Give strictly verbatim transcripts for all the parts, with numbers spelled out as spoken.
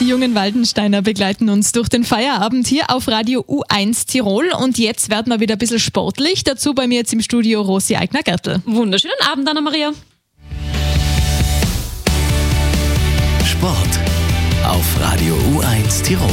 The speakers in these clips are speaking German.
Die jungen Waldensteiner begleiten uns durch den Feierabend hier auf Radio U eins Tirol. Und jetzt werden wir wieder ein bisschen sportlich. Dazu bei mir jetzt im Studio Rosi Eigner-Gertl. Wunderschönen Abend, Anna-Maria. Sport auf Radio U eins Tirol.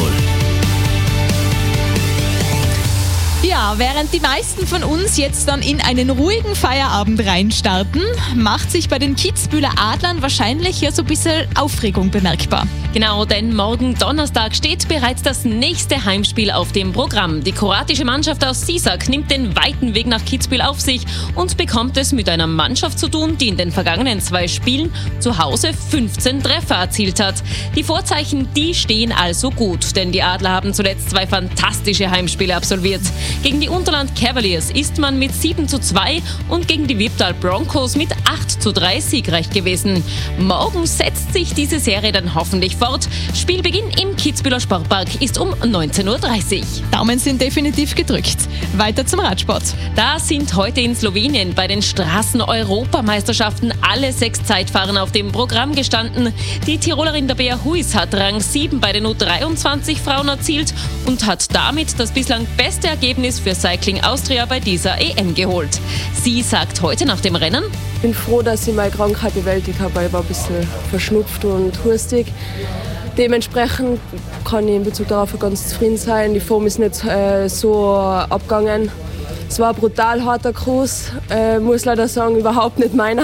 Ja, während die meisten von uns jetzt dann in einen ruhigen Feierabend reinstarten, macht sich bei den Kitzbüheler Adlern wahrscheinlich ja so ein bisschen Aufregung bemerkbar. Genau, denn morgen Donnerstag steht bereits das nächste Heimspiel auf dem Programm. Die kroatische Mannschaft aus Sisak nimmt den weiten Weg nach Kitzbühel auf sich und bekommt es mit einer Mannschaft zu tun, die in den vergangenen zwei Spielen zu Hause fünfzehn Treffer erzielt hat. Die Vorzeichen, die stehen also gut, denn die Adler haben zuletzt zwei fantastische Heimspiele absolviert. Gegen die Unterland Cavaliers ist man mit sieben zu zwei und gegen die Wipptal Broncos mit acht zu drei siegreich gewesen. Morgen setzt sich diese Serie dann hoffentlich fort. Spielbeginn im Kitzbüheler Sportpark ist um neunzehn Uhr dreißig. Daumen sind definitiv gedrückt. Weiter zum Radsport. Da sind heute in Slowenien bei den Straßen-Europameisterschaften alle sechs Zeitfahren auf dem Programm gestanden. Die Tirolerin Tabea Huis hat Rang sieben bei den U dreiundzwanzig Frauen erzielt und hat damit das bislang beste Ergebnis für Cycling Austria bei dieser E M geholt. Sie sagt heute nach dem Rennen: Ich bin froh, dass ich meine Krankheit bewältigt habe, weil ich war ein bisschen verschnupft und hustig. Dementsprechend kann ich in Bezug darauf ganz zufrieden sein. Die Form ist nicht äh, so abgegangen. Es war ein brutal harter Kurs, äh, muss leider sagen, überhaupt nicht meiner.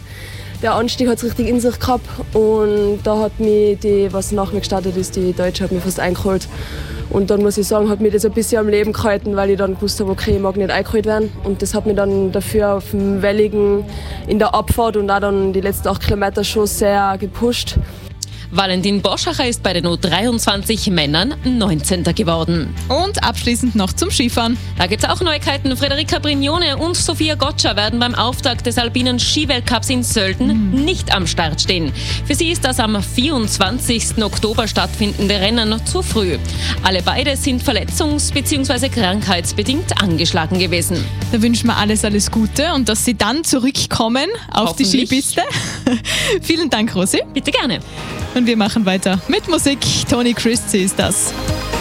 Der Anstieg hat es richtig in sich gehabt und da hat mich die, was nach mir gestartet ist, die Deutsche hat mich fast eingeholt. Und dann muss ich sagen, hat mich das ein bisschen am Leben gehalten, weil ich dann gewusst habe, okay, ich mag nicht eingeholt werden. Und das hat mich dann dafür auf dem Welligen in der Abfahrt und auch dann die letzten acht Kilometer schon sehr gepusht. Valentin Boschacher ist bei den U dreiundzwanzig Männern neunzehnter geworden. Und abschließend noch zum Skifahren. Da gibt es auch Neuigkeiten. Frederica Brignone und Sophia Gotcha werden beim Auftakt des alpinen Skiweltcups in Sölden mhm. nicht am Start stehen. Für sie ist das am vierundzwanzigsten Oktober stattfindende Rennen zu früh. Alle beide sind verletzungs- bzw. krankheitsbedingt angeschlagen gewesen. Da wünschen wir alles, alles Gute und dass sie dann zurückkommen auf die Skipiste. Vielen Dank, Rosi. Bitte gerne. Und wir machen weiter mit Musik. Tony Christie ist das.